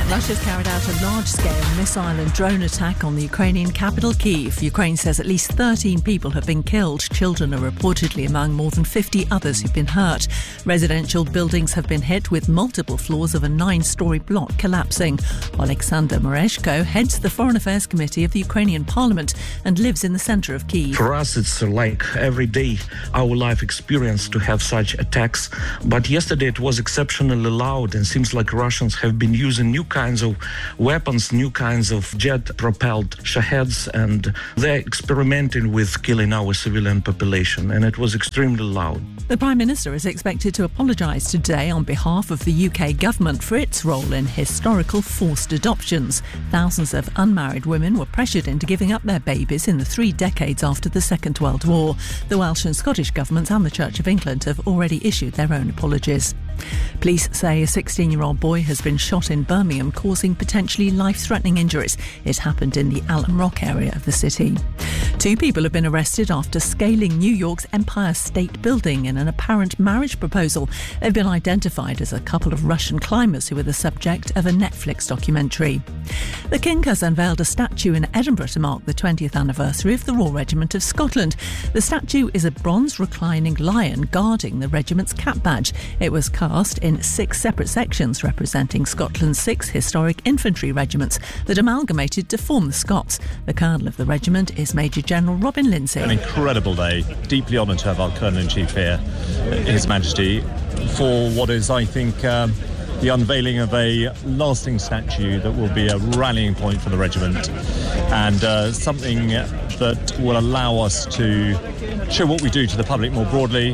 Russia's carried out a large-scale missile and drone attack on the Ukrainian capital, Kyiv. Ukraine says at least 13 people have been killed. Children are reportedly among more than 50 others who've been hurt. Residential buildings have been hit, with multiple floors of a 9-storey block collapsing. Alexander Mereshko heads the Foreign Affairs Committee of the Ukrainian Parliament and lives in the centre of Kyiv. For us, it's like every day our life experience to have such attacks. But yesterday it was exceptionally loud, and seems like Russians have been using new kinds of weapons, new kinds of jet-propelled Shaheds, and they're experimenting with killing our civilian population, and it was extremely loud. The Prime Minister is expected to apologise today on behalf of the UK government for its role in historical forced adoptions. Thousands of unmarried women were pressured into giving up their babies in the 3 decades after the Second World War. The Welsh and Scottish governments and the Church of England have already issued their own apologies. Police say a 16-year-old boy has been shot in Birmingham, causing potentially life-threatening injuries. It happened in the Alum Rock area of the city. 2 people have been arrested after scaling New York's Empire State Building in an apparent marriage proposal. They've been identified as a couple of Russian climbers who were the subject of a Netflix documentary. The King has unveiled a statue in Edinburgh to mark the 20th anniversary of the Royal Regiment of Scotland. The statue is a bronze reclining lion guarding the regiment's cap badge. It was cast in 6 separate sections representing Scotland's 6 historic infantry regiments that amalgamated to form the Scots. The colonel of the regiment is Major General Robin Lindsay. An incredible day. Deeply honoured to have our Colonel-in-Chief here, His Majesty, for what is, I think, the unveiling of a lasting statue that will be a rallying point for the regiment, and something that will allow us to show what we do to the public more broadly.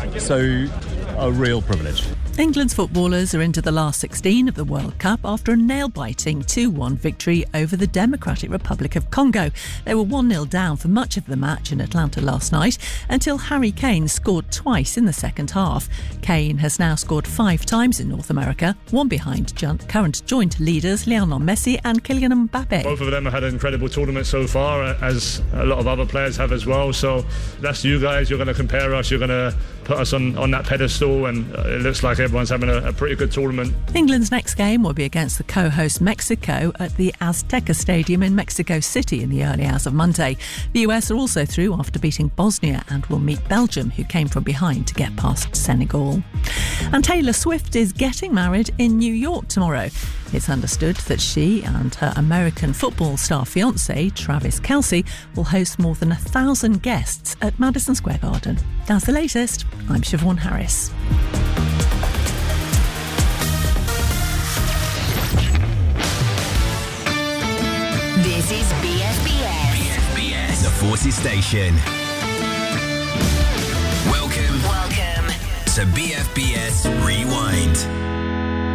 So, a real privilege. England's footballers are into the last 16 of the World Cup after a nail-biting 2-1 victory over the Democratic Republic of Congo. They were 1-0 down for much of the match in Atlanta last night until Harry Kane scored twice in the second half. Kane has now scored 5 times in North America, one behind current joint leaders Lionel Messi and Kylian Mbappe. Both of them have had an incredible tournament so far, as a lot of other players have as well. So that's you guys. You're going to compare us. You're going to put us on that pedestal, and it looks like everyone's having a pretty good tournament. England's next game will be against the co-host Mexico at the Azteca Stadium in Mexico City in the early hours of Monday. The US are also through after beating Bosnia and will meet Belgium, who came from behind to get past Senegal. And Taylor Swift is getting married in New York tomorrow. It's understood that she and her American football star fiancé, Travis Kelce, will host more than 1,000 guests at Madison Square Garden. That's the latest. I'm Siobhan Harris. This is BFBS. BFBS, the Forces Station.